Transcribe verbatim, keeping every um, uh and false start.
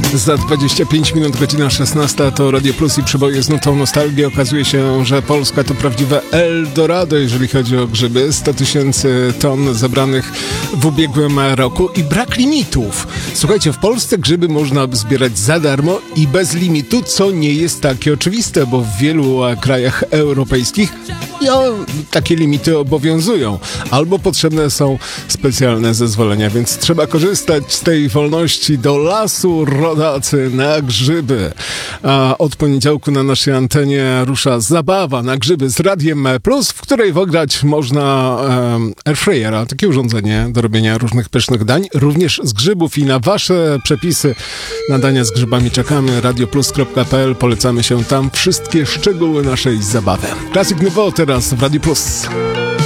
Za dwadzieścia pięć minut, godzina szesnasta, to Radio Plus i Przeboje z nutą nostalgii. Okazuje się, że Polska to prawdziwe Eldorado, jeżeli chodzi o grzyby. sto tysięcy ton zebranych w ubiegłym roku i brak limitów. Słuchajcie, w Polsce grzyby można zbierać za darmo i bez limitu, co nie jest takie oczywiste, bo w wielu krajach europejskich ja, takie limity obowiązują. Albo potrzebne są specjalne zezwolenia, więc trzeba korzystać z tej wolności. Do lasu, rodacy, na grzyby. A od poniedziałku na naszej antenie rusza zabawa na grzyby z Radiem Plus, w której wygrać można um, airfryera, takie urządzenie do robienia różnych pysznych dań, również z grzybów. I na wasze przepisy na dania z grzybami czekamy. radioplus kropka p l, polecamy się tam wszystkie szczegóły naszej zabawy. Classic Nouveau teraz w Radio Plus.